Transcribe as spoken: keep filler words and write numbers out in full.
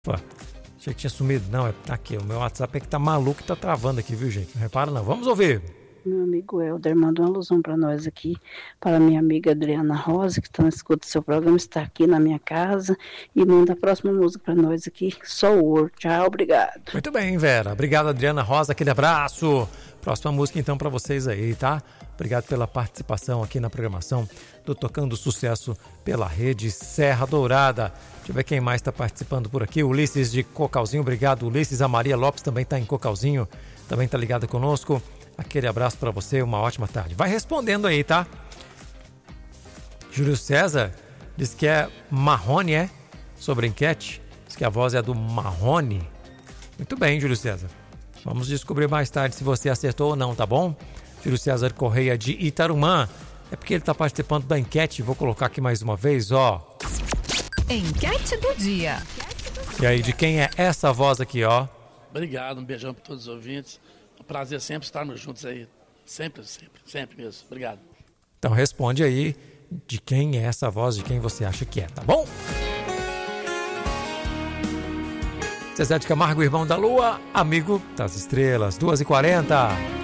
Pô, achei que tinha sumido. Não, é tá aqui. O meu WhatsApp é que tá maluco e tá travando aqui, viu, gente? Não repara não. Vamos ouvir. Meu amigo Helder mandou uma alusão para nós aqui, para minha amiga Adriana Rosa, que está na escuta do seu programa, está aqui na minha casa, e manda a próxima música para nós aqui, Soul. Tchau, obrigado. Muito bem, Vera. Obrigado, Adriana Rosa. Aquele abraço. Próxima música, então, para vocês aí, tá? Obrigado pela participação aqui na programação do Tocando Sucesso pela Rede Serra Dourada. Deixa eu ver quem mais está participando por aqui. Ulisses de Cocalzinho, obrigado, Ulisses. A Maria Lopes também está em Cocalzinho, também está ligada conosco. Aquele abraço para você, uma ótima tarde. Vai respondendo aí, tá? Júlio César diz que é Marrone, é? Sobre a enquete. Diz que a voz é do Marrone. Muito bem, Júlio César. Vamos descobrir mais tarde se você acertou ou não, tá bom? Júlio César Correia de Itarumã. É porque ele está participando da enquete. Vou colocar aqui mais uma vez, ó. Enquete do dia. E aí, de quem é essa voz aqui, ó? Obrigado, um beijão para todos os ouvintes. É um prazer sempre estarmos juntos aí. Sempre, sempre, sempre mesmo. Obrigado. Então responde aí de quem é essa voz, de quem você acha que é, tá bom? Zezé de Camargo, irmão da Lua, amigo das estrelas, duas e quarenta.